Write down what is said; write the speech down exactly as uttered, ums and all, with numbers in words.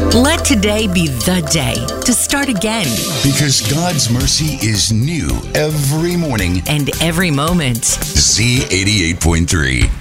Let today be the day to start again. Because God's mercy is new every morning and every moment. Z eighty-eight point three.